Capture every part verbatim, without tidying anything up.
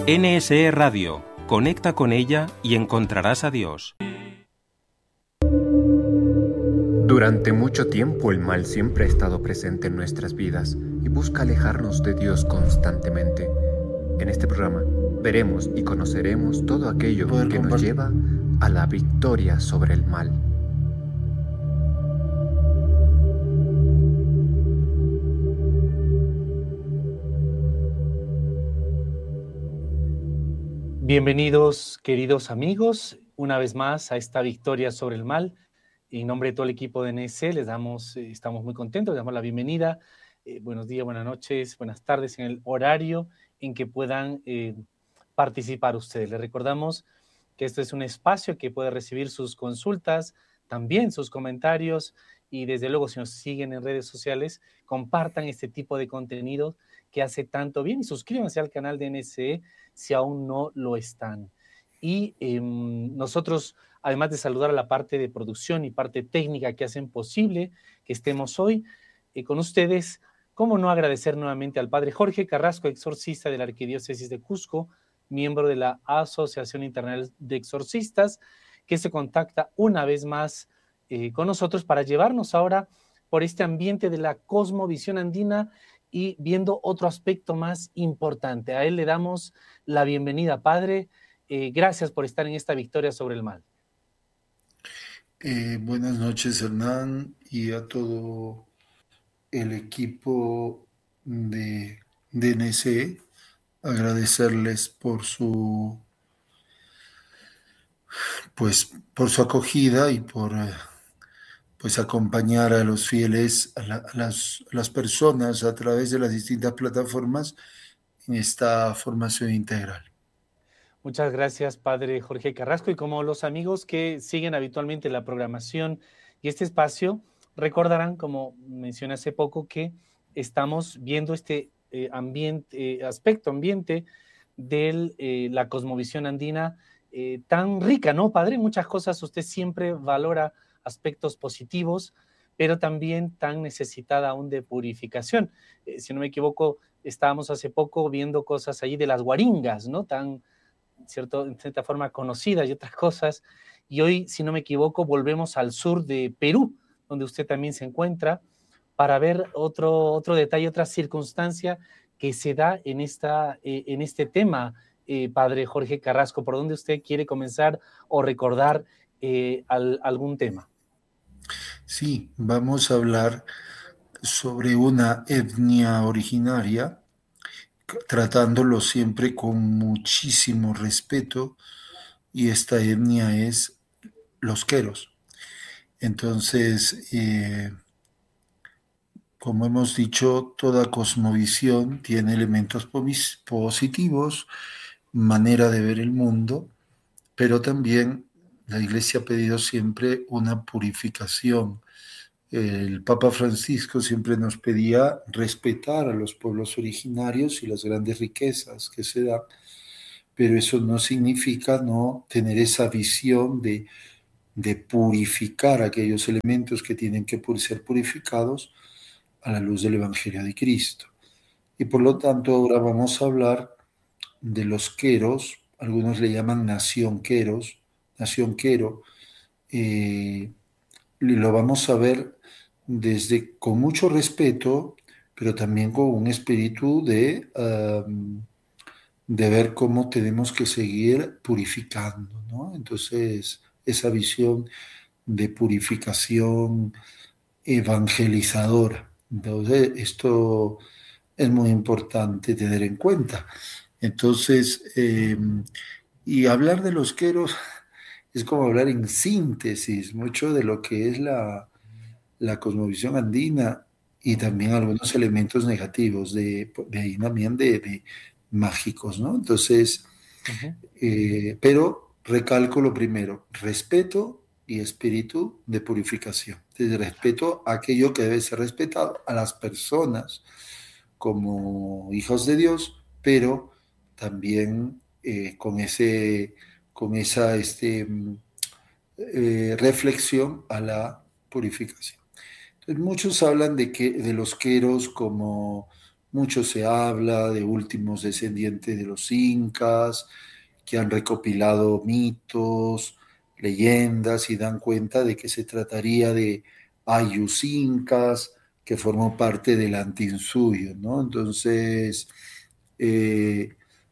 N S E Radio. Conecta con ella y encontrarás a Dios. Durante mucho tiempo el mal siempre ha estado presente en nuestras vidas y busca alejarnos de Dios constantemente. En este programa veremos y conoceremos todo aquello que nos lleva a la victoria sobre el mal. Bienvenidos, queridos amigos, una vez más a esta victoria sobre el mal. En nombre de todo el equipo de N S E, les damos, eh, estamos muy contentos, les damos la bienvenida. Eh, buenos días, buenas noches, buenas tardes en el horario en que puedan eh, participar ustedes. Les recordamos que este es un espacio que puede recibir sus consultas, también sus comentarios, y desde luego, si nos siguen en redes sociales, compartan este tipo de contenido que hace tanto bien y suscríbanse al canal de N S E si aún no lo están. Y eh, nosotros, además de saludar a la parte de producción y parte técnica que hacen posible que estemos hoy eh, con ustedes, ¿cómo no agradecer nuevamente al Padre Jorge Carrasco, exorcista de la Arquidiócesis de Cusco, miembro de la Asociación Internacional de Exorcistas, que se contacta una vez más eh, con nosotros para llevarnos ahora por este ambiente de la cosmovisión andina y viendo otro aspecto más importante. A él le damos la bienvenida, Padre. Eh, gracias por estar en esta victoria sobre el mal. Eh, buenas noches, Hernán, y a todo el equipo de, de N S E. Agradecerles por su, pues, por su acogida y por eh, pues, acompañar a los fieles, a, la, a, las, a las personas a través de las distintas plataformas en esta formación integral. Muchas gracias, Padre Jorge Carrasco. Y como los amigos que siguen habitualmente la programación y este espacio, recordarán, como mencioné hace poco, que estamos viendo este eh, ambiente, eh, aspecto ambiente de eh, la cosmovisión andina eh, tan rica, ¿no, Padre? Muchas cosas usted siempre valora aspectos positivos, pero también tan necesitada aún de purificación. Eh, si no me equivoco, estábamos hace poco viendo cosas allí de las guaringas, ¿no? Tan ¿cierto? En cierta forma conocidas y otras cosas. Y hoy, si no me equivoco, volvemos al sur de Perú, donde usted también se encuentra, para ver otro, otro detalle, otra circunstancia que se da en, esta, eh, en este tema, eh, Padre Jorge Carrasco. ¿Por dónde usted quiere comenzar o recordar eh, al, algún tema? Sí, vamos a hablar sobre una etnia originaria, tratándolo siempre con muchísimo respeto, y esta etnia es los queros. Entonces, eh, como hemos dicho, toda cosmovisión tiene elementos positivos, manera de ver el mundo, pero también la Iglesia ha pedido siempre una purificación. El Papa Francisco siempre nos pedía respetar a los pueblos originarios y las grandes riquezas que se dan, pero eso no significa no tener esa visión de, de purificar aquellos elementos que tienen que ser purificados a la luz del Evangelio de Cristo. Y por lo tanto ahora vamos a hablar de los queros, algunos le llaman nación queros, nación quero, eh, y lo vamos a ver desde con mucho respeto, pero también con un espíritu de, um, de ver cómo tenemos que seguir purificando, ¿no? Entonces, esa visión de purificación evangelizadora. Entonces, esto es muy importante tener en cuenta. Entonces, eh, y hablar de los queros es como hablar en síntesis mucho de lo que es la, la cosmovisión andina y también algunos elementos negativos, de, de ahí también de, de mágicos, ¿no? Entonces, uh-huh. eh, pero recalco lo primero, respeto y espíritu de purificación. Entonces, respeto a aquello que debe ser respetado, a las personas como hijos de Dios, pero también eh, con, ese, con esa este, eh, reflexión a la purificación. Entonces, muchos hablan de, que, de los queros como mucho se habla de últimos descendientes de los incas, que han recopilado mitos, leyendas y dan cuenta de que se trataría de ayllus incas, que formó parte del Antinsuyo, ¿no? Entonces, eh,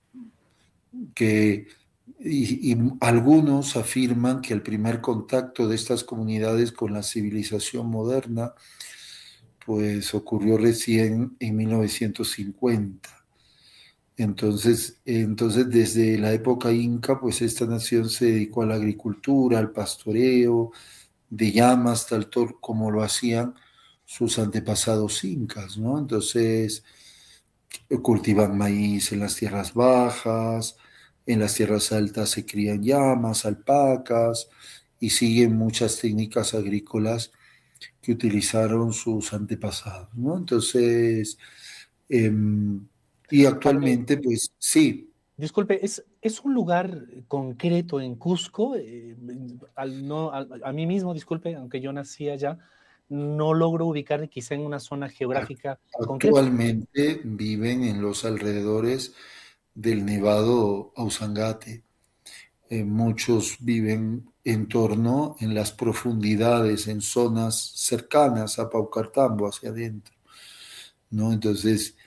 que y, y algunos afirman que el primer contacto de estas comunidades con la civilización moderna pues ocurrió recién en mil novecientos cincuenta. Entonces, entonces, desde la época inca, pues esta nación se dedicó a la agricultura, al pastoreo de llamas, tal tor- como lo hacían sus antepasados incas, ¿no? Entonces, cultivan maíz en las tierras bajas, en las tierras altas se crían llamas, alpacas y siguen muchas técnicas agrícolas que utilizaron sus antepasados, ¿no? Entonces, eh, y Padre, actualmente, pues sí, disculpe, ¿es, es un lugar concreto en Cusco? Eh, al, no, al- a mí mismo, disculpe, aunque yo nací allá, no logro ubicar quizá en una zona geográfica concreta. actualmente viven en los alrededores del Nevado Ausangate. Eh, muchos viven en torno, en las profundidades, en zonas cercanas a Paucartambo, hacia adentro, ¿no? Entonces,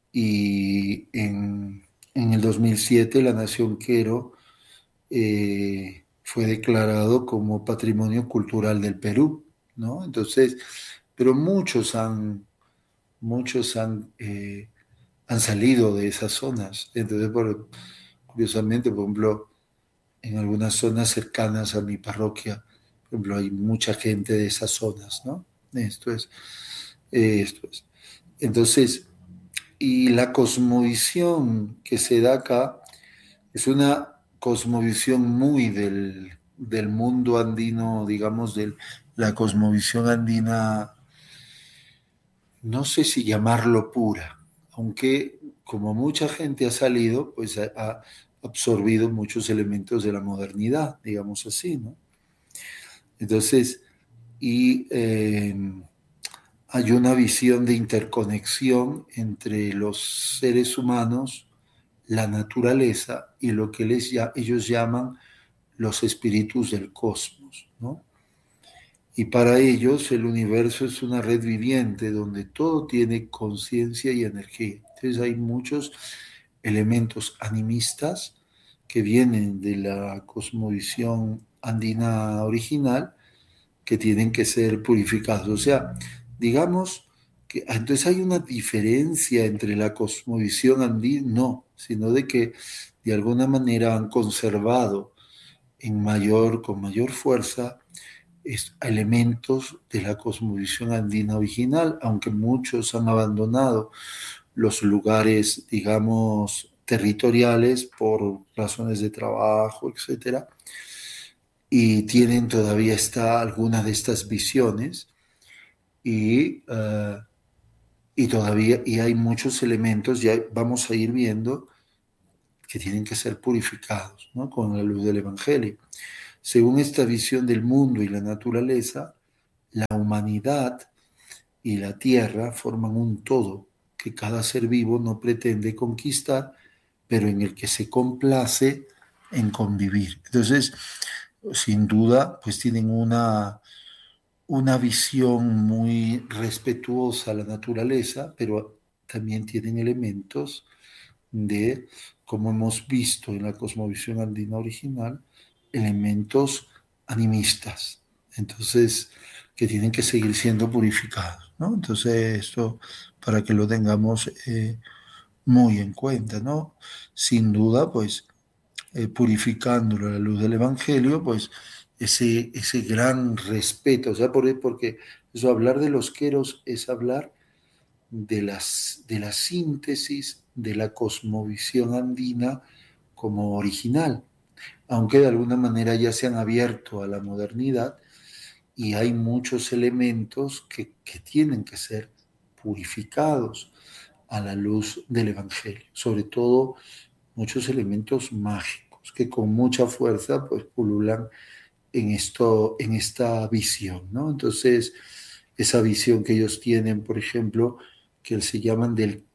y en, en el dos mil siete la Nación Quero eh, fue declarado como Patrimonio Cultural del Perú, ¿no? Entonces, pero muchos han, muchos han, eh, han salido de esas zonas. Entonces, por- curiosamente, por ejemplo, en algunas zonas cercanas a mi parroquia, por ejemplo, hay mucha gente de esas zonas, ¿no? Esto es, eh, esto es. Entonces, y la cosmovisión que se da acá es una cosmovisión muy del, del mundo andino, digamos, de la cosmovisión andina, no sé si llamarlo pura, aunque como mucha gente ha salido, pues ha, ha absorbido muchos elementos de la modernidad, digamos así, ¿no? Entonces, y eh, hay una visión de interconexión entre los seres humanos, la naturaleza y lo que les, ellos llaman los espíritus del cosmos, ¿no? Y para ellos el universo es una red viviente donde todo tiene conciencia y energía. Entonces hay muchos elementos animistas que vienen de la cosmovisión andina original que tienen que ser purificados. O sea, digamos que entonces hay una diferencia entre la cosmovisión andina, no, sino de que de alguna manera han conservado en mayor, con mayor fuerza es, elementos de la cosmovisión andina original, aunque muchos han abandonado los lugares, digamos, territoriales por razones de trabajo, etcétera, y tienen todavía esta, algunas de estas visiones y, uh, y todavía y hay muchos elementos, ya vamos a ir viendo, que tienen que ser purificados, ¿no? Con la luz del Evangelio. Según esta visión del mundo y la naturaleza, la humanidad y la tierra forman un todo que cada ser vivo no pretende conquistar, pero en el que se complace en convivir. Entonces, sin duda, pues tienen una, una visión muy respetuosa a la naturaleza, pero también tienen elementos de, como hemos visto en la cosmovisión andina original, elementos animistas. Entonces, que tienen que seguir siendo purificados, ¿no? Entonces, esto para que lo tengamos eh, muy en cuenta, ¿no? Sin duda, pues, eh, purificándolo a la luz del Evangelio, pues, ese, ese gran respeto, o sea, por, porque eso, hablar de los queros es hablar de, las, de la síntesis de la cosmovisión andina como original, aunque de alguna manera ya se han abierto a la modernidad y hay muchos elementos que, que tienen que ser purificados a la luz del Evangelio, sobre todo muchos elementos mágicos que con mucha fuerza pues pululan en, esto, en esta visión, ¿no? Entonces, esa visión que ellos tienen, por ejemplo, que se llaman del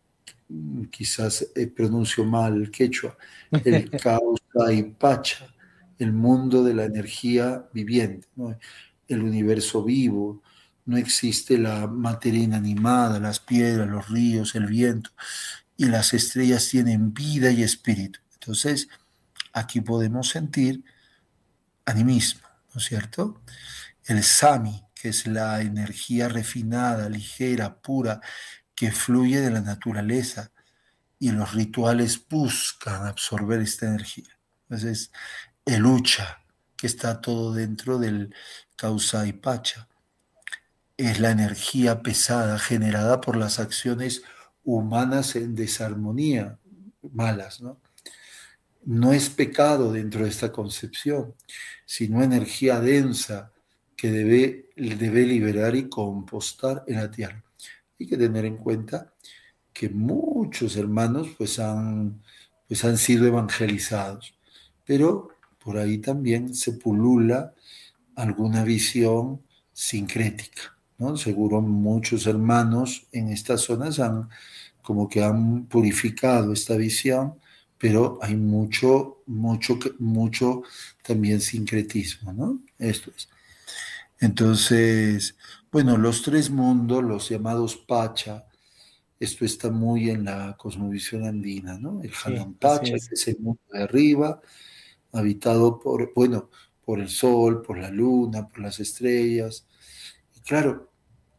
quizás eh, pronuncio mal el quechua, el Causa-y-Pacha, el mundo de la energía viviente, ¿no? El universo vivo. No existe la materia inanimada, las piedras, los ríos, el viento, y las estrellas tienen vida y espíritu. Entonces, aquí podemos sentir animismo, ¿no es cierto? El Sami, que es la energía refinada, ligera, pura, que fluye de la naturaleza, y los rituales buscan absorber esta energía. Entonces, el Ucha, que está todo dentro del Causa y Pacha, es la energía pesada generada por las acciones humanas en desarmonía, malas, ¿no? No es pecado dentro de esta concepción, sino energía densa que debe, debe liberar y compostar en la tierra. Hay que tener en cuenta que muchos hermanos pues han, pues han sido evangelizados, pero por ahí también se pulula alguna visión sincrética, ¿no? Seguro muchos hermanos en estas zonas han como que han purificado esta visión, pero hay mucho, mucho, mucho también sincretismo, ¿no? Esto es. Entonces, bueno, los tres mundos, los llamados Pacha, esto está muy en la cosmovisión andina, ¿no? El Sí, Hanan así Pacha, es. que es el mundo de arriba, habitado por, bueno, por el sol, por la luna, por las estrellas. Y claro,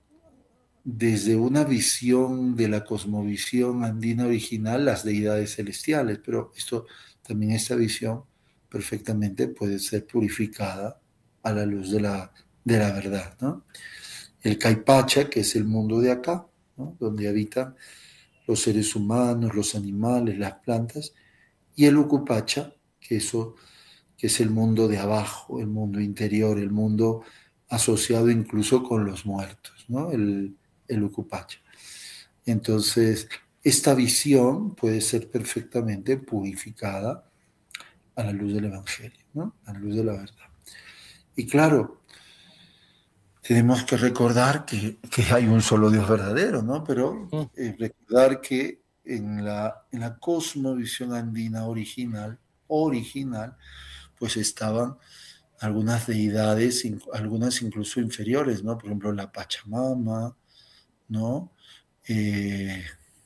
desde una visión de la cosmovisión andina original, las deidades celestiales, pero esto también, esta visión perfectamente puede ser purificada a la luz de la, de la verdad, ¿no? El Caipacha, que es el mundo de acá, ¿no? Donde habitan los seres humanos, los animales, las plantas, y el Ucupacha, que, eso, que es el mundo de abajo, el mundo interior, el mundo asociado incluso con los muertos, ¿no? El, el Ucupacha. Entonces, esta visión puede ser perfectamente purificada a la luz del Evangelio, ¿no? A la luz de la verdad. Y claro, tenemos que recordar que, que hay un solo Dios verdadero, ¿no? Pero Mm, eh, recordar que en la, en la cosmovisión andina original, original, pues estaban algunas deidades, algunas incluso inferiores, ¿no? Por ejemplo, la Pachamama, ¿no? Eh,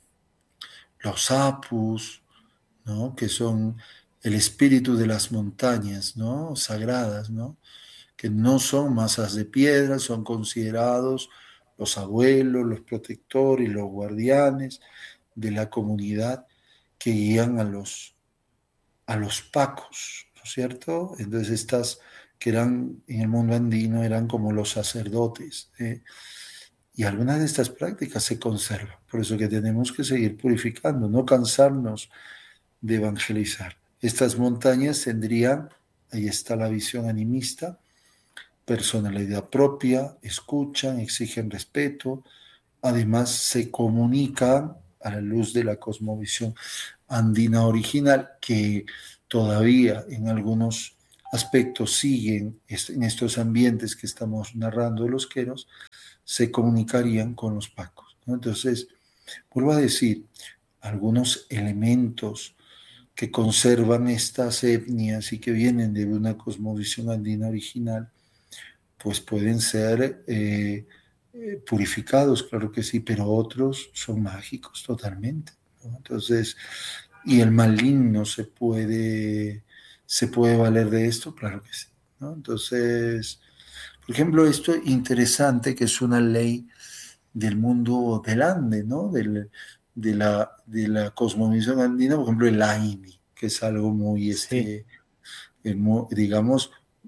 los Apus, ¿no? Que son el espíritu de las montañas, ¿no? Sagradas, ¿no? Que no son masas de piedra, son considerados los abuelos, los protectores, los guardianes de la comunidad que guían a los, a los pacos, ¿no es cierto? Entonces estas que eran en el mundo andino eran como los sacerdotes, ¿eh? Y algunas de estas prácticas se conservan, por eso que tenemos que seguir purificando, no cansarnos de evangelizar. Estas montañas tendrían, ahí está la visión animista, personalidad propia, escuchan, exigen respeto, además se comunican a la luz de la cosmovisión andina original, que todavía en algunos aspectos siguen en estos ambientes que estamos narrando los queros, se comunicarían con los pacos, ¿no? Entonces, vuelvo a decir, algunos elementos que conservan estas etnias y que vienen de una cosmovisión andina original, pues pueden ser eh, eh, purificados, claro que sí, pero otros son mágicos totalmente, ¿no? Entonces, ¿y el maligno se puede, se puede valer de esto? Claro que sí, ¿no? Entonces, por ejemplo, esto interesante que es una ley del mundo del Ande, ¿no? Del, de, la, de la cosmovisión andina, por ejemplo, el Aini, que es algo muy, sí, este, eh, muy, digamos,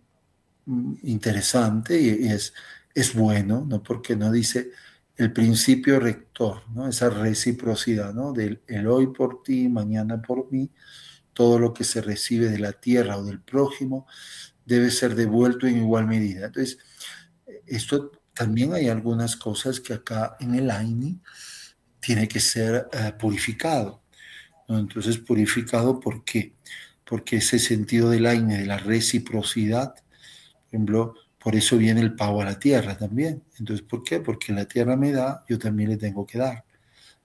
interesante y es, es bueno, ¿no? Porque no dice el principio rector, ¿no? Esa reciprocidad, ¿no? Del el hoy por ti, mañana por mí, todo lo que se recibe de la tierra o del prójimo debe ser devuelto en igual medida. Entonces, esto también hay algunas cosas que acá en el Aini tiene que ser uh, purificado, ¿no? Entonces, purificado, ¿por qué? Porque ese sentido del Aini, de la reciprocidad, por ejemplo, por eso viene el pago a la tierra también. Entonces, ¿por qué? Porque la tierra me da, yo también le tengo que dar.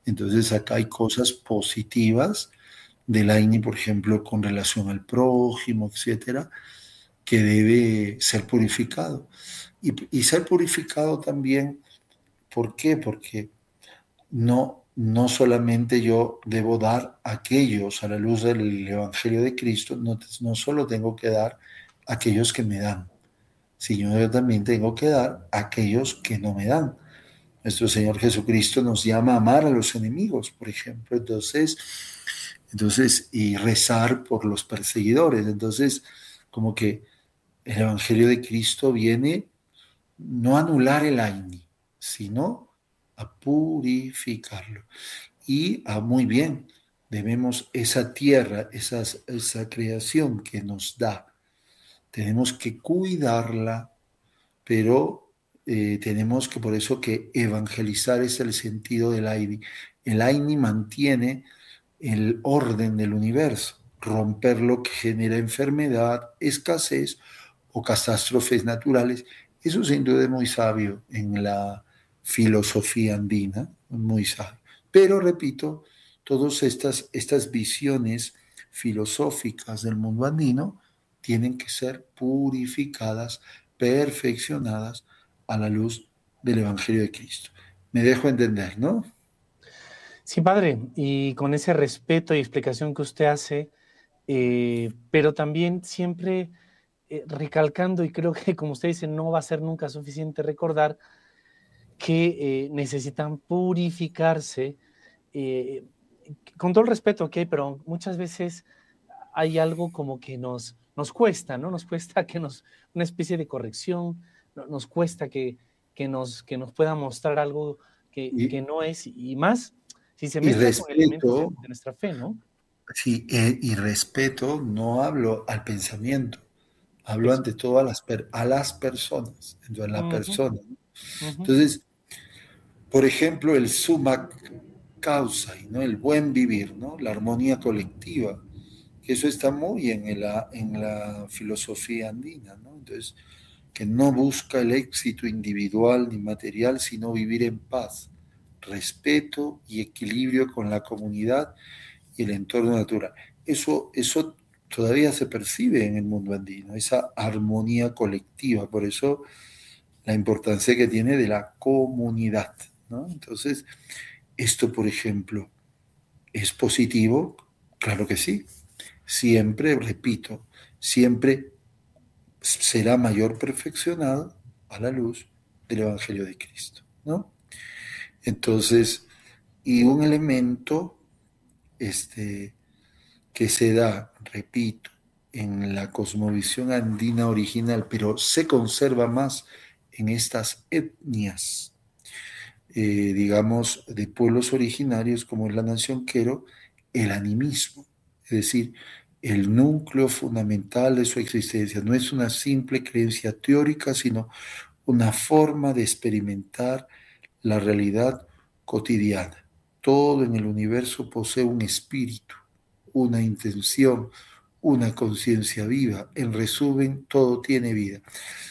Entonces acá hay cosas positivas del A I N I, por ejemplo, con relación al prójimo, etcétera, que debe ser purificado. Y, y ser purificado también, ¿por qué? Porque no, no solamente yo debo dar a aquellos a la luz del Evangelio de Cristo, no, no solo tengo que dar a aquellos que me dan, sino yo también tengo que dar a aquellos que no me dan. Nuestro Señor Jesucristo nos llama a amar a los enemigos, por ejemplo, entonces, entonces y rezar por los perseguidores. Entonces, como que el Evangelio de Cristo viene no a anular el A I N I, sino a purificarlo. Y a muy bien, debemos esa tierra, esas, esa creación que nos da, tenemos que cuidarla, pero eh, tenemos que por eso que evangelizar es el sentido del A I N I. El A I N I mantiene el orden del universo, romper lo que genera enfermedad, escasez o catástrofes naturales. Eso sin duda es muy sabio en la filosofía andina, muy sabio. Pero repito, todas estas, estas visiones filosóficas del mundo andino tienen que ser purificadas, perfeccionadas a la luz del Evangelio de Cristo. Me dejo entender, ¿no? Sí, padre, y con ese respeto y explicación que usted hace, eh, pero también siempre eh, recalcando, y creo que como usted dice, no va a ser nunca suficiente recordar que eh, necesitan purificarse, eh, con todo el respeto, ok, pero muchas veces hay algo como que nos, nos cuesta, ¿no? Nos cuesta que nos, una especie de corrección, no, nos cuesta que, que, nos, que nos pueda mostrar algo que, Y, que no es, y más si se y mezcla con elementos de, respeto, de nuestra fe, ¿no? sí, eh, y respeto, no hablo al pensamiento, hablo Eso. ante todo a las, per, a las personas, entonces, a la Ujú, persona. ujú. Entonces, por ejemplo, el summa causa, ¿no? El buen vivir, ¿no? La armonía colectiva, que eso está muy en la, en la filosofía andina, ¿no? Entonces, que no busca el éxito individual ni material, sino vivir en paz, respeto y equilibrio con la comunidad y el entorno natural. Eso, eso todavía se percibe en el mundo andino, esa armonía colectiva, por eso la importancia que tiene de la comunidad, ¿no? Entonces, esto, por ejemplo, ¿es positivo? Claro que sí. Siempre, repito, siempre será mayor perfeccionado a la luz del Evangelio de Cristo, ¿no? Entonces, y un elemento este, que se da, repito, en la cosmovisión andina original, pero se conserva más en estas etnias, eh, digamos, de pueblos originarios como es la nación quero, el animismo, es decir, el núcleo fundamental de su existencia. No es una simple creencia teórica, sino una forma de experimentar la realidad cotidiana. Todo en el universo posee un espíritu, una intención, una conciencia viva. En resumen, todo tiene vida.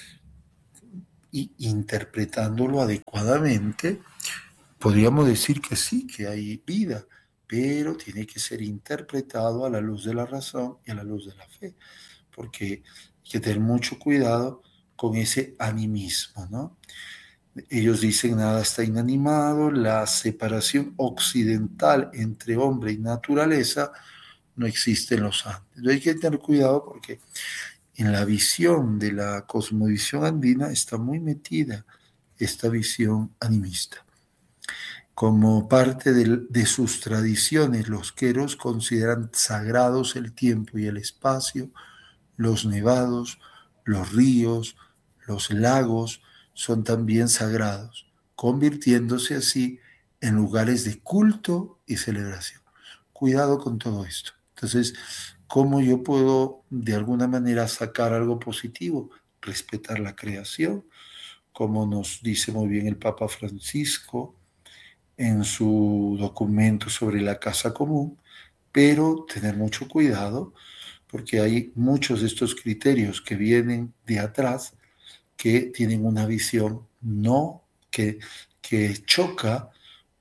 Y interpretándolo adecuadamente, podríamos decir que sí, que hay vida, pero tiene que ser interpretado a la luz de la razón y a la luz de la fe, porque hay que tener mucho cuidado con ese animismo, ¿no? Ellos dicen nada está inanimado, la separación occidental entre hombre y naturaleza no existe en los Andes. Entonces hay que tener cuidado porque en la visión de la cosmovisión andina está muy metida esta visión animista. Como parte de, de sus tradiciones, los queros consideran sagrados el tiempo y el espacio, los nevados, los ríos, los lagos son también sagrados, convirtiéndose así en lugares de culto y celebración. Cuidado con todo esto. Entonces, ¿cómo yo puedo de alguna manera sacar algo positivo? Respetar la creación, como nos dice muy bien el Papa Francisco en su documento sobre la casa común, pero tener mucho cuidado porque hay muchos de estos criterios que vienen de atrás que tienen una visión no que, que choca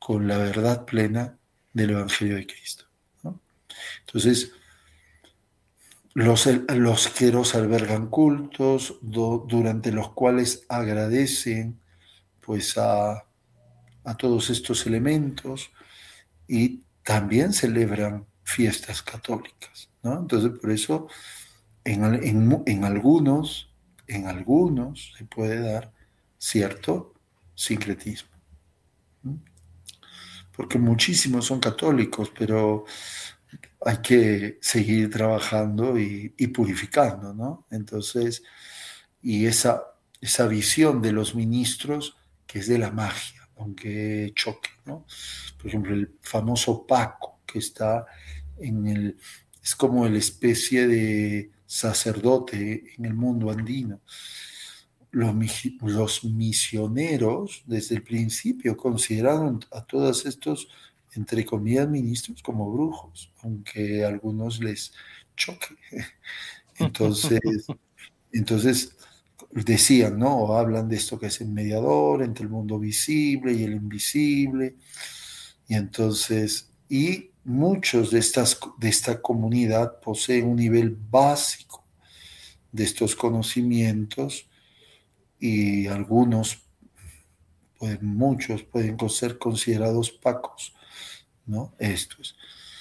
con la verdad plena del Evangelio de Cristo, ¿no? Entonces, los, los queros albergan cultos do, durante los cuales agradecen pues a, a todos estos elementos y también celebran fiestas católicas, ¿no? Entonces, por eso en, en, en algunos, en algunos se puede dar cierto sincretismo, ¿no? Porque muchísimos son católicos, pero hay que seguir trabajando y, y purificando, ¿no? Entonces, y esa, esa visión de los ministros que es de la magia, aunque choque, ¿no? Por ejemplo, el famoso Paco, que está en el, es como el especie de sacerdote en el mundo andino. Los, los misioneros desde el principio consideraron a todos estos, entre comillas, ministros como brujos, aunque a algunos les choque. Entonces, entonces decían, ¿no? O hablan de esto que es el mediador entre el mundo visible y el invisible. Y entonces, y muchos de, estas, de esta comunidad poseen un nivel básico de estos conocimientos y algunos, pues muchos pueden ser considerados pacos, ¿no? Estos.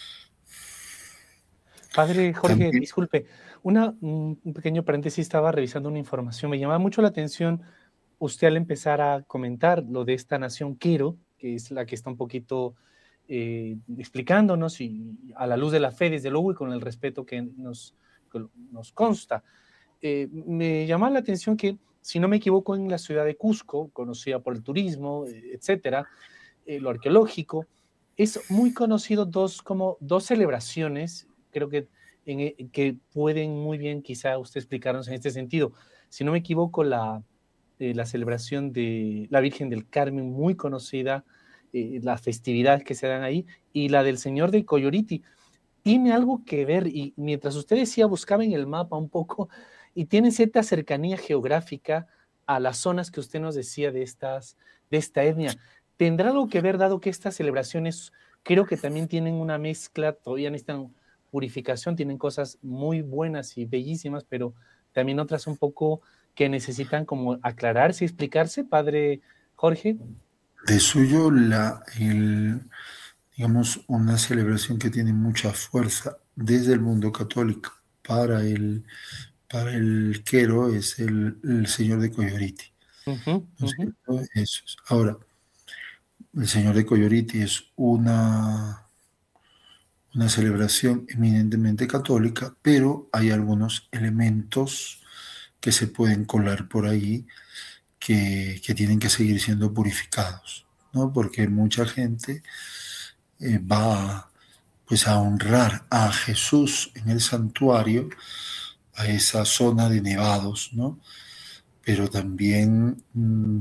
Padre Jorge, También, disculpe, una, un pequeño paréntesis, estaba revisando una información, me llamaba mucho la atención usted al empezar a comentar lo de esta nación Quero, que es la que está un poquito eh, explicándonos y a la luz de la fe, desde luego, y con el respeto que nos, que nos consta. Eh, me llama la atención que, si no me equivoco, en la ciudad de Cusco, conocida por el turismo, etcétera, eh, lo arqueológico, es muy conocido dos, como dos celebraciones, creo que, en, que pueden muy bien quizá usted explicarnos en este sentido. Si no me equivoco, la, eh, la celebración de la Virgen del Carmen, muy conocida, eh, las festividades que se dan ahí, y la del Señor de Coyoriti. Tiene algo que ver, y mientras usted decía, buscaba en el mapa un poco, y tiene cierta cercanía geográfica a las zonas que usted nos decía de, estas, de esta etnia. ¿Tendrá algo que ver, dado que estas celebraciones creo que también tienen una mezcla, todavía necesitan purificación, tienen cosas muy buenas y bellísimas, pero también otras un poco que necesitan como aclararse y explicarse, padre Jorge? de suyo, la, el, digamos, una celebración que tiene mucha fuerza desde el mundo católico para el, para el quero es el, el Señor de Coyoriti, Uh-huh, ¿no es uh-huh. cierto? Eso es. Ahora, el Señor de Coyoriti es una, una celebración eminentemente católica, pero hay algunos elementos que se pueden colar por ahí que, que tienen que seguir siendo purificados, ¿no? Porque mucha gente eh, va pues a honrar a Jesús en el santuario, a esa zona de nevados, ¿no? Pero también mmm,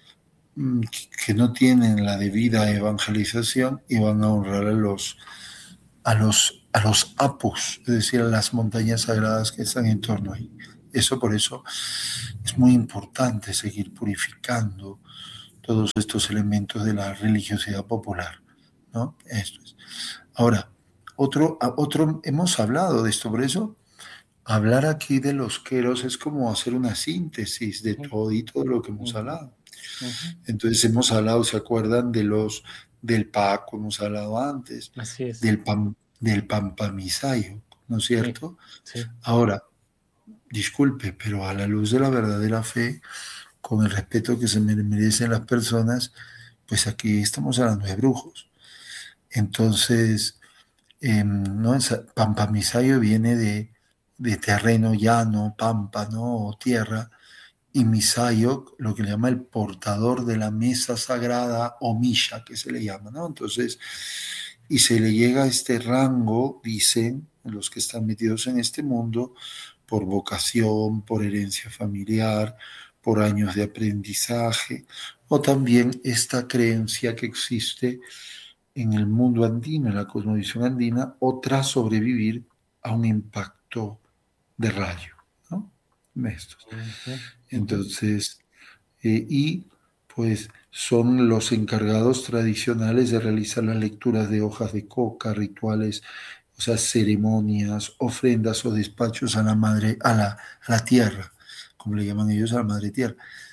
que no tienen la debida evangelización y van a honrar a los, a los, a los apus, es decir, a las montañas sagradas que están en torno ahí. Eso por eso es muy importante seguir purificando todos estos elementos de la religiosidad popular, ¿no? Esto es. Ahora, otro, otro, hemos hablado de esto, por eso hablar aquí de los queros es como hacer una síntesis de todo y todo lo que hemos Uh-huh. hablado. Uh-huh. Entonces hemos hablado, ¿se acuerdan de los del Paco? Hemos hablado antes, Así es. del, pam, del Pampamisayo, ¿no es cierto? Sí, sí. Ahora, disculpe, pero a la luz de la verdadera fe, con el respeto que se merecen las personas, pues aquí estamos hablando de brujos. Entonces, eh, ¿no? Pampamisayo viene de, de terreno llano, pampa, ¿no? O tierra, y misayo, lo que le llama el portador de la mesa sagrada, o misha, que se le llama, ¿no? Entonces, y se le llega a este rango, dicen los que están metidos en este mundo, por vocación, por herencia familiar, por años de aprendizaje, o también esta creencia que existe en el mundo andino, en la cosmovisión andina, o tras sobrevivir a un impacto de rayo, ¿no? Estos. Uh-huh. Entonces, eh, y pues son los encargados tradicionales de realizar las lecturas de hojas de coca, rituales, o sea, ceremonias, ofrendas o despachos a la madre, a la, a la tierra, como le llaman ellos a la madre tierra.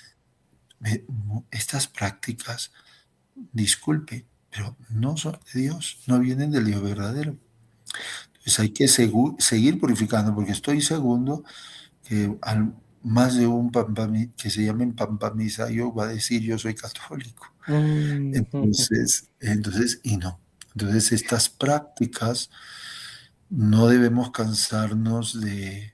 Estas prácticas, disculpe, pero no son de Dios, no vienen del Dios verdadero. Entonces hay que segu- seguir purificando, porque estoy seguro que al, más de un pampami, que se llamen pampamisayo va a decir yo soy católico. Mm. Entonces, entonces, y no. Entonces estas prácticas no debemos cansarnos de,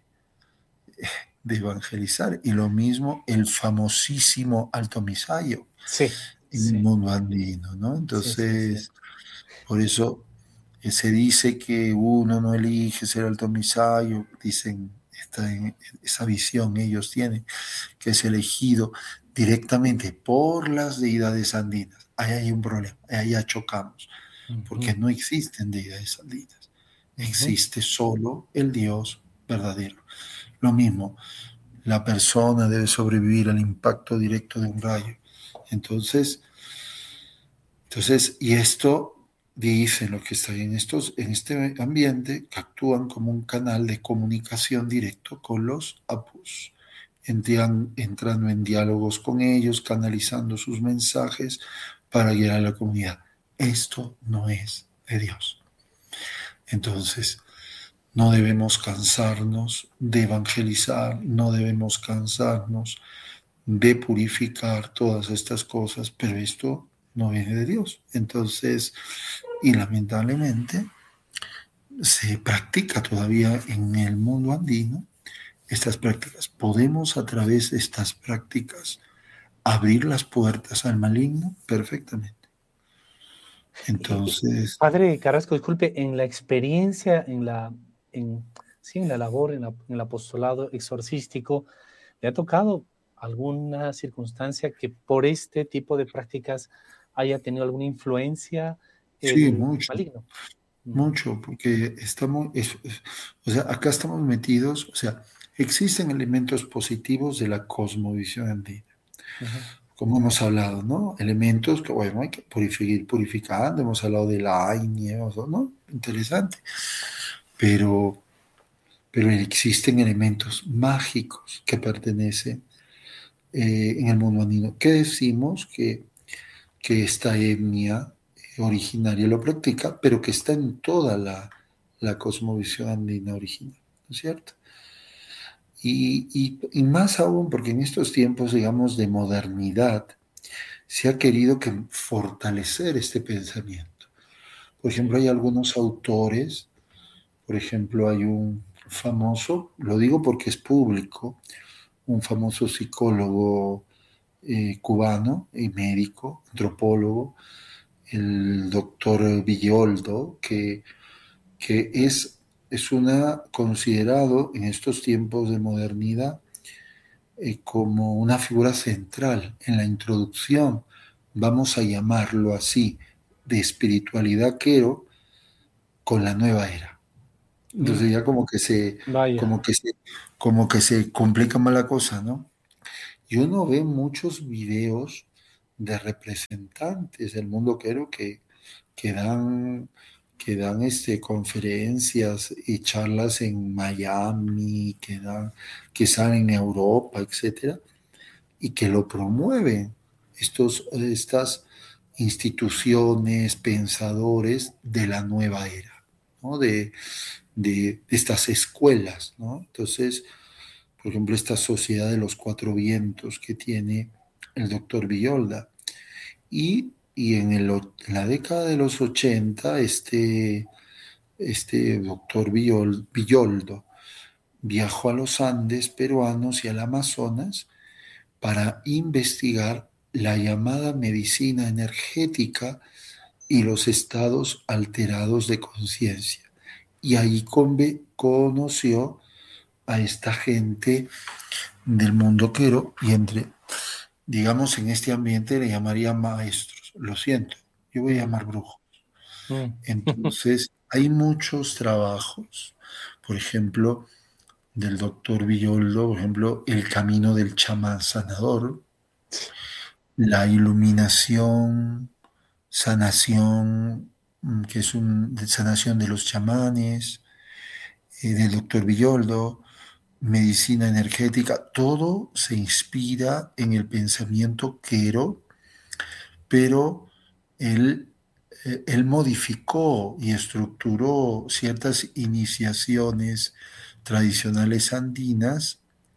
de evangelizar. Y lo mismo el famosísimo Alto Misayo Sí, en el sí, mundo andino, ¿no? sí, sí, sí. Entonces, por eso eh, se dice que uno no elige ser Alto Misayo, dicen esta, esa visión ellos tienen, que es elegido directamente por las deidades andinas. Ahí hay un problema, ahí ya chocamos, porque Ujú, no existen deidades andinas, ujú. existe solo el Dios verdadero. Lo mismo, la persona debe sobrevivir al impacto directo de un rayo. Entonces, entonces y esto dicen los que están en, estos, en este ambiente que actúan como un canal de comunicación directo con los apus, entran, entrando en diálogos con ellos, canalizando sus mensajes para guiar a la comunidad. Esto no es de Dios. Entonces, no debemos cansarnos de evangelizar, no debemos cansarnos de purificar todas estas cosas, pero esto no viene de Dios. Entonces, y lamentablemente se practica todavía en el mundo andino estas prácticas. Podemos a través de estas prácticas abrir las puertas al maligno perfectamente. Eh, eh, Entonces, Padre Carrasco, disculpe, en la experiencia, en la, en, sí, en la labor, en, la- en el apostolado exorcístico, ¿le ha tocado alguna circunstancia que por este tipo de prácticas haya tenido alguna influencia sí, el mucho, maligno? Ujú, mucho, porque estamos, es- es- o sea, acá estamos metidos, o sea, existen elementos positivos de la cosmovisión andina, ujú, como hemos hablado, ¿no? Elementos que, bueno, hay que purificar, purificando, hemos hablado de la Aine, ¿no? Interesante, pero, pero existen elementos mágicos que pertenecen eh, en el mundo andino. ¿Qué decimos? Que, que esta etnia originaria lo practica, pero que está en toda la, la cosmovisión andina original, ¿no es cierto? Y, y, y más aún porque en estos tiempos, digamos, de modernidad, se ha querido que fortalecer este pensamiento. Por ejemplo, sí. hay algunos autores, por ejemplo, hay un famoso, lo digo porque es público, un famoso psicólogo eh, cubano y médico, antropólogo, el doctor Villoldo, que, que es, es una, considerado en estos tiempos de modernidad eh, como una figura central en la introducción, vamos a llamarlo así, de espiritualidad quero con la nueva era. Mm, Entonces ya como que se, vaya. como que se, como que se complica más la cosa, ¿no? Y uno ve muchos videos de representantes del mundo quero que, que dan, que dan este, conferencias y charlas en Miami, que dan, que salen en Europa, etcétera, y que lo promueven estos, estas instituciones, pensadores de la nueva era, ¿no? De, de, de estas escuelas, ¿no? Entonces, por ejemplo, esta sociedad de los cuatro vientos que tiene el doctor Villolda. Y, y en, el, en la década de los ochenta, este, este doctor Villol, Villoldo viajó a los Andes peruanos y al Amazonas para investigar la llamada medicina energética y los estados alterados de conciencia. Y ahí conve- conoció a esta gente del mundo quero y entre, digamos, en este ambiente le llamaría maestros. Lo siento, yo voy a Mm, llamar brujos. mm. Entonces, hay muchos trabajos, por ejemplo, del doctor Villoldo, por ejemplo, El camino del chamán sanador, la iluminación, sanación, mm, que es un, de sanación de los chamanes, eh, del doctor Villoldo, medicina energética, todo se inspira en el pensamiento quero, pero él, eh, él modificó y estructuró ciertas iniciaciones tradicionales andinas,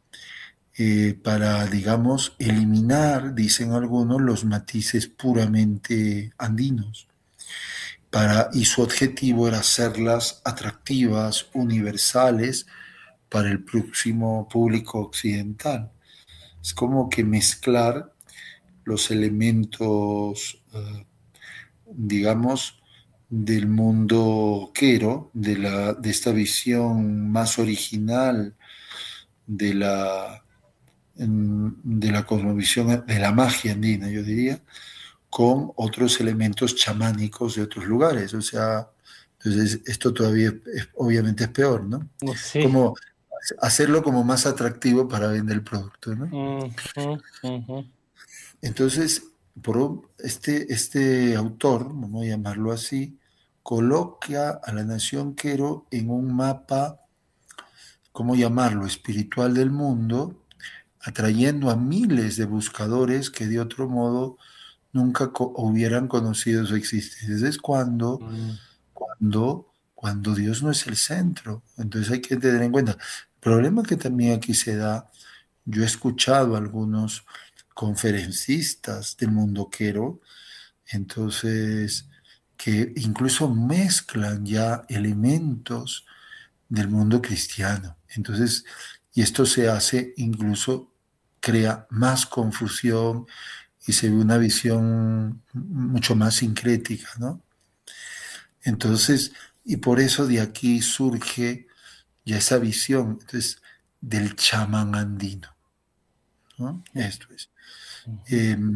eh, para, digamos, eliminar, dicen algunos, los matices puramente andinos. Para, y su objetivo era hacerlas atractivas, universales, para el próximo público occidental. Es como que mezclar los elementos, eh, digamos, del mundo quero, de, la, de esta visión más original de la, de la cosmovisión, de la magia andina, yo diría, con otros elementos chamánicos de otros lugares. O sea, entonces esto todavía es, obviamente es peor, ¿no? No sé. Como hacerlo como más atractivo para vender el producto, ¿no? Ujú, ujú. Entonces, por este, este autor, vamos a llamarlo así, coloca a la nación quero en un mapa, ¿cómo llamarlo?, espiritual del mundo, atrayendo a miles de buscadores que de otro modo nunca co- hubieran conocido su existencia. Es cuando, Mm, cuando, cuando Dios no es el centro. Entonces hay que tener en cuenta. El problema que también aquí se da, yo he escuchado a algunos conferencistas del mundo quero, entonces, que incluso mezclan ya elementos del mundo cristiano. Entonces, y esto se hace, incluso crea más confusión y se ve una visión mucho más sincrética, ¿no? Entonces, y por eso de aquí surge ya esa visión, entonces, del chamán andino, ¿no? Esto es. ujú. Eh,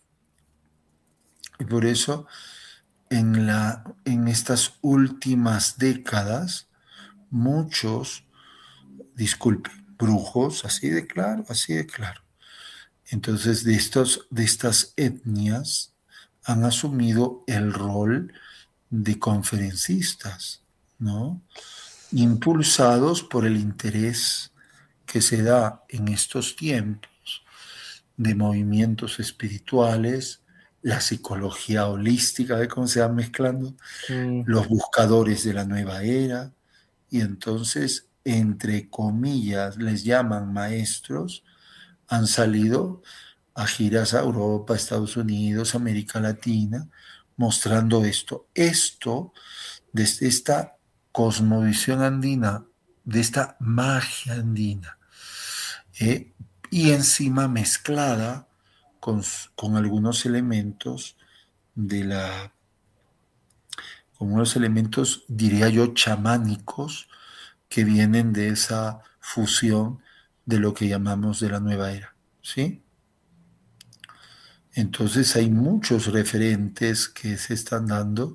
y por eso, en, la, en estas últimas décadas, muchos, disculpe, brujos, así de claro, así de claro. Entonces, de, estos, de estas etnias han asumido el rol de conferencistas, ¿no? Impulsados por el interés que se da en estos tiempos de movimientos espirituales, la psicología holística, de cómo se van mezclando, Mm, los buscadores de la nueva era, y entonces, entre comillas, les llaman maestros, han salido a giras a Europa, Estados Unidos, América Latina, mostrando esto. Esto, desde esta cosmovisión andina, de esta magia andina, ¿eh? Y encima mezclada con, con algunos elementos de la, con unos elementos, diría yo, chamánicos, que vienen de esa fusión de lo que llamamos de la nueva era, ¿sí? Entonces hay muchos referentes que se están dando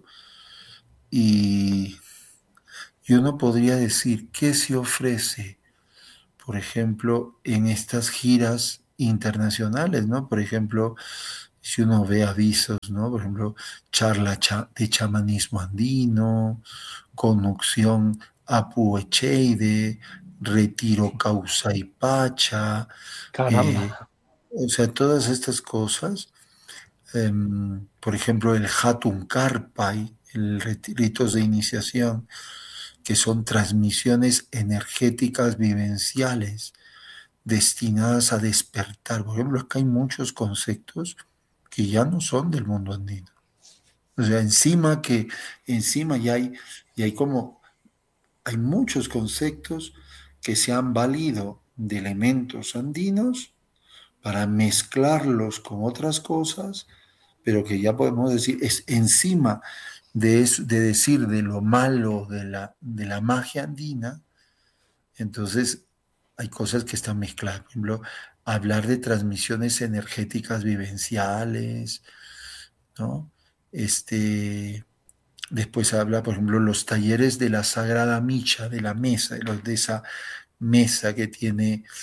y, y uno podría decir qué se ofrece, por ejemplo, en estas giras internacionales, ¿no? Por ejemplo, si uno ve avisos, ¿no? Por ejemplo, charla cha- de chamanismo andino, conducción Apu Echeide, retiro Causa y Pacha, eh, caramba. o sea, todas estas cosas. Eh, por ejemplo, el Hatun Karpai, el rit- ritos de iniciación, que son transmisiones energéticas vivenciales destinadas a despertar. Por ejemplo, acá hay muchos conceptos que ya no son del mundo andino. O sea, encima que, encima ya hay, y hay como, hay muchos conceptos que se han valido de elementos andinos para mezclarlos con otras cosas, pero que ya podemos decir, es encima de, eso, de decir de lo malo de la, de la magia andina, entonces hay cosas que están mezcladas. Por ejemplo, hablar de transmisiones energéticas vivenciales, ¿no? Este, después habla, por ejemplo, los talleres de la Sagrada Micha, de la mesa, de, los, de esa mesa que tiene,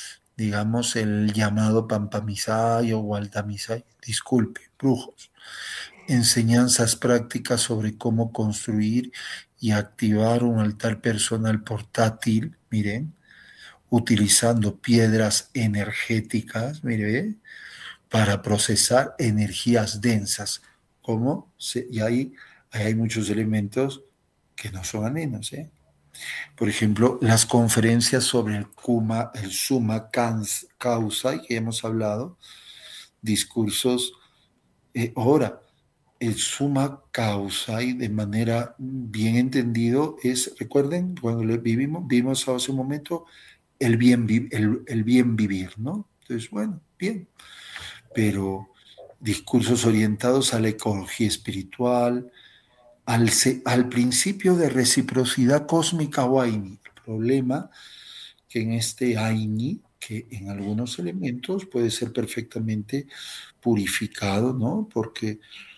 digamos, el llamado Pampamisay o Gualtamisay, disculpe, brujos. Enseñanzas prácticas sobre cómo construir y activar un altar personal portátil, miren, utilizando piedras energéticas, mire, para procesar energías densas, como se, y ahí, ahí hay muchos elementos que no son amenos, ¿eh? Por ejemplo, las conferencias sobre el Kuma, el Summa Kans- Causa, que hemos hablado, discursos, eh, ahora, el Summa Causa, y de manera bien entendido, es, recuerden, cuando le vivimos, vimos hace un momento, el bien, vi- el, el bien vivir, ¿no? Entonces, bueno, bien, pero discursos orientados a la ecología espiritual, al, se- al principio de reciprocidad cósmica o Aini. El problema que en este Aini, que en algunos elementos puede ser perfectamente purificado, ¿no? Porque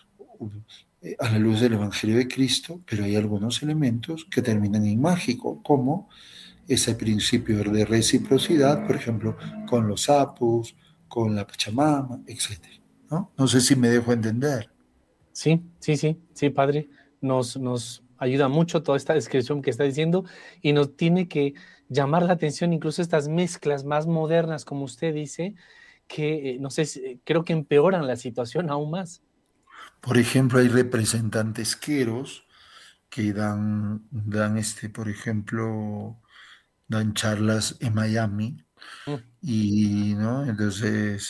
eh, a la luz del Evangelio de Cristo, pero hay algunos elementos que terminan en mágico, como ese principio de reciprocidad, por ejemplo, con los sapos, con la Pachamama, etcétera, ¿no? No sé si me dejo entender. Sí, sí, sí, sí, padre. Nos, nos ayuda mucho toda esta descripción que está diciendo y nos tiene que llamar la atención incluso estas mezclas más modernas, como usted dice, que eh, no sé, si- creo que empeoran la situación aún más. Por ejemplo, hay representantes queros que dan, dan este, por ejemplo, dan charlas en Miami Mm, y, ¿no? Entonces,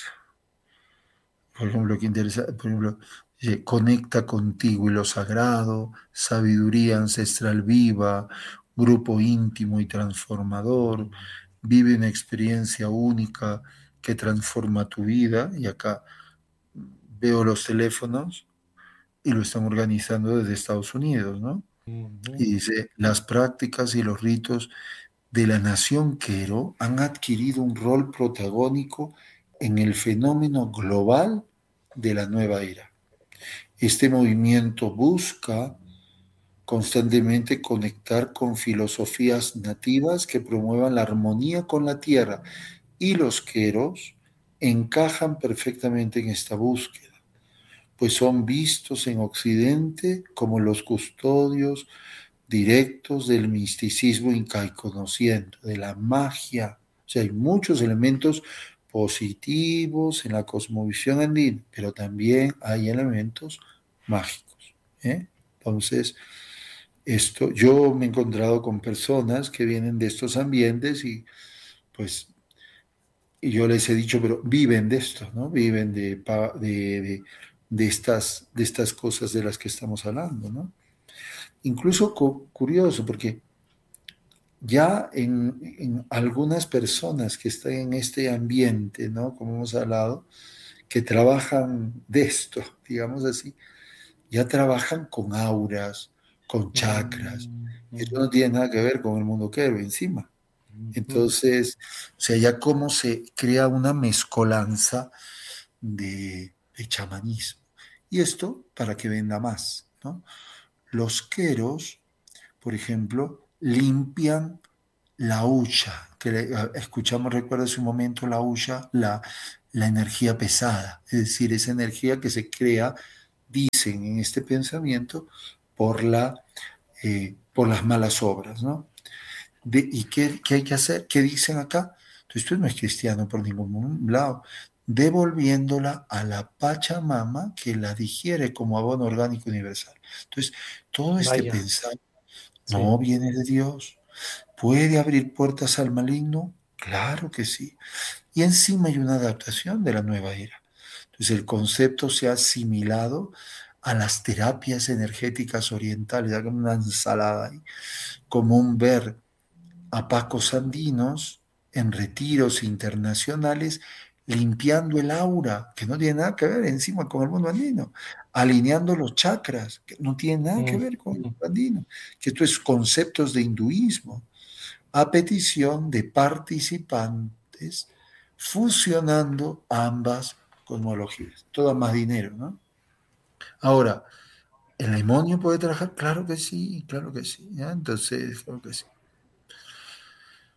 por ejemplo, qué interesa, por ejemplo, dice, conecta contigo y lo sagrado, sabiduría ancestral viva, grupo íntimo y transformador, vive una experiencia única que transforma tu vida. Y acá veo los teléfonos y lo están organizando desde Estados Unidos, ¿no? Y ujú. dice, las prácticas y los ritos de la nación Quero han adquirido un rol protagónico en el fenómeno global de la nueva era. Este movimiento busca constantemente conectar con filosofías nativas que promuevan la armonía con la tierra, y los Queros encajan perfectamente en esta búsqueda, pues son vistos en Occidente como los custodios directos del misticismo incaiconociendo, de la magia. O sea, hay muchos elementos positivos en la cosmovisión andina, pero también hay elementos mágicos, ¿eh? Entonces, esto, yo me he encontrado con personas que vienen de estos ambientes y pues y yo les he dicho, pero viven de esto, ¿no? Viven de, de, de, de estas, de estas cosas de las que estamos hablando, ¿no? Incluso cu- curioso, porque ya en, en, algunas personas que están en este ambiente, ¿no? Como hemos hablado, que trabajan de esto, digamos así, ya trabajan con auras, con chakras. Mm, Eso ujú, no tiene nada que ver con el mundo quero encima. ujú. Entonces, o sea, ya cómo se crea una mezcolanza de, de chamanismo. Y esto para que venda más, ¿no? Los queros, por ejemplo, limpian la hucha, que le- escuchamos, recuerda hace un momento, la hucha, la, la energía pesada, es decir, esa energía que se crea, dicen en este pensamiento, por, la, eh, por las malas obras, ¿no? De, ¿Y qué, qué hay que hacer? ¿Qué dicen acá? Entonces, esto no es cristiano por ningún lado. Devolviéndola a la Pachamama que la digiere como abono orgánico universal. Entonces, todo este Vaya, pensar sí. no viene de Dios. ¿Puede abrir puertas al maligno? Claro que sí. Y encima hay una adaptación de la nueva era. Entonces, el concepto se ha asimilado a las terapias energéticas orientales, hagan una ensalada ahí, como un ver a pacos andinos en retiros internacionales, limpiando el aura, que no tiene nada que ver encima con el mundo andino, alineando los chakras, que no tiene nada que Mm, ver con el mm. mundo andino, que esto es conceptos de hinduismo, a petición de participantes fusionando ambas cosmologías. Todo más dinero, ¿no? Ahora, ¿el demonio puede trabajar? Claro que sí, claro que sí. ¿Ya? Entonces, claro que sí.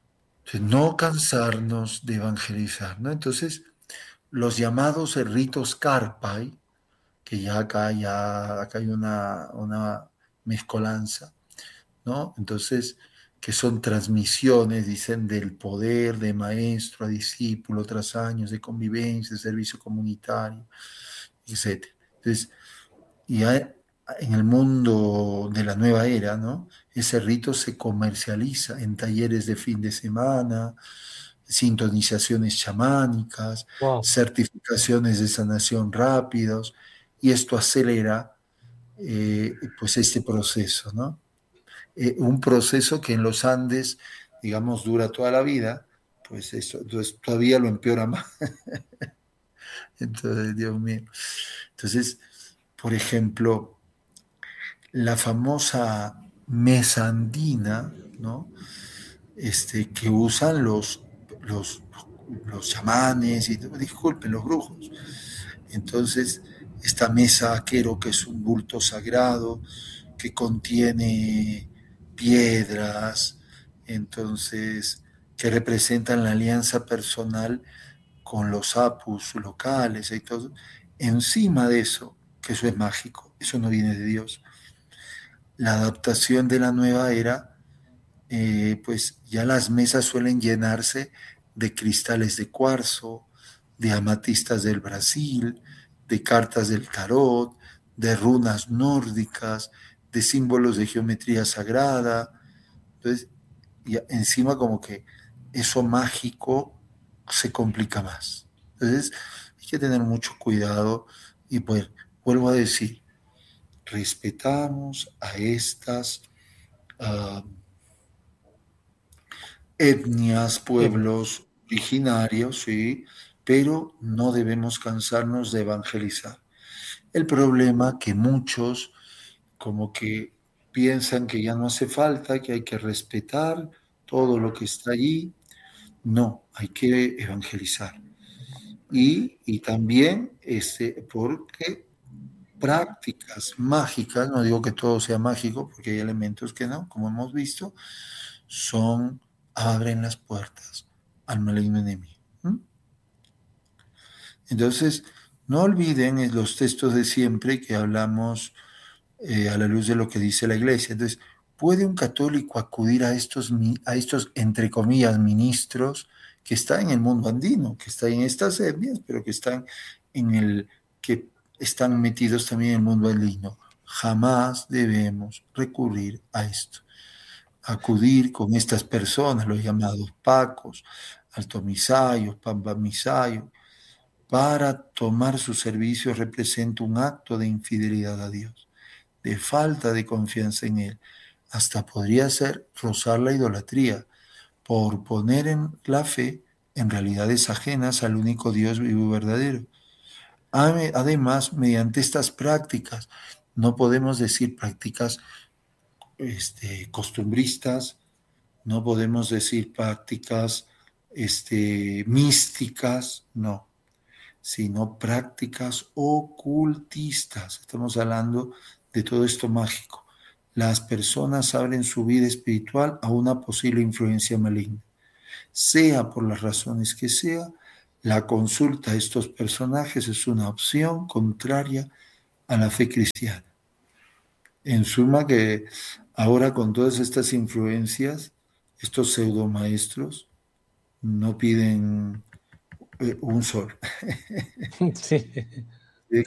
Entonces, no cansarnos de evangelizar, ¿no? Entonces, los llamados ritos Carpai, que ya acá, ya, acá hay una, una mezcolanza, ¿no? Entonces, que son transmisiones, dicen, del poder de maestro a discípulo tras años de convivencia, de servicio comunitario, etcétera. Entonces, ya en el mundo de la nueva era, ¿no? Ese rito se comercializa en talleres de fin de semana, sintonizaciones chamánicas, Wow. certificaciones de sanación rápidos, y esto acelera eh, pues este proceso, ¿no? Eh, un proceso que en los Andes, digamos, dura toda la vida, pues eso entonces, todavía lo empeora más. Entonces, Dios mío. Entonces, por ejemplo, la famosa mesa andina, ¿no? Este, que usan los, los, los chamanes, y disculpen, los brujos. Entonces, esta mesa aquero, que es un bulto sagrado, que contiene piedras, entonces, que representan la alianza personal con los apus locales y todo. Encima de eso, que eso es mágico, eso no viene de Dios. La adaptación de la nueva era, eh, pues ya las mesas suelen llenarse de cristales de cuarzo, de amatistas del Brasil, de cartas del tarot, de runas nórdicas, de símbolos de geometría sagrada. Entonces, y encima como que eso mágico se complica más. Entonces, hay que tener mucho cuidado y pues, vuelvo a decir, respetamos a estas uh, etnias, Etnias. pueblos originarios, sí, pero no debemos cansarnos de evangelizar. El problema que muchos como que piensan que ya no hace falta, que hay que respetar todo lo que está allí. No, hay que evangelizar. Y, y también este, porque prácticas mágicas, no digo que todo sea mágico, porque hay elementos que no, como hemos visto, son, abren las puertas al maligno enemigo. ¿Mm? Entonces, no olviden los textos de siempre que hablamos eh, a la luz de lo que dice la iglesia. Entonces, ¿puede un católico acudir a estos, a estos, entre comillas, ministros que están en el mundo andino, que están en estas etnias, pero que están en el, que están metidos también en el mundo andino? Jamás debemos recurrir a esto. Acudir con estas personas, los llamados pacos, altomisayos, pampamisayos, para tomar su servicio representa un acto de infidelidad a Dios, de falta de confianza en Él. Hasta podría ser rozar la idolatría por poner en la fe en realidades ajenas al único Dios vivo y verdadero. Además, mediante estas prácticas, no podemos decir prácticas este, costumbristas, no podemos decir prácticas este, místicas, no, sino prácticas ocultistas. Estamos hablando de todo esto mágico. Las personas abren su vida espiritual a una posible influencia maligna. Sea por las razones que sea, la consulta a estos personajes es una opción contraria a la fe cristiana. En suma, que ahora con todas estas influencias, estos pseudo maestros no piden eh, un sol. Sí.